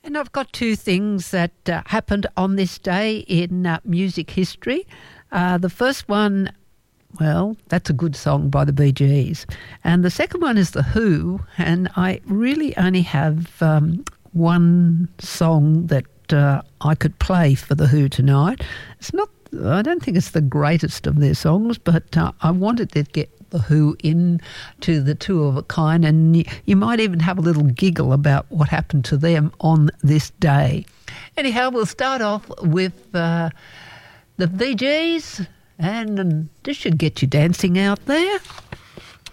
And I've got two things that happened on this day in music history. The first one, well, that's a good song by the Bee Gees. And the second one is The Who. And I really only have one song that I could play for The Who tonight. I don't think it's the greatest of their songs, but I wanted to get The Who into the Two of a Kind, and you might even have a little giggle about what happened to them on this day. Anyhow, we'll start off with the Bee Gees, and this should get you dancing out there.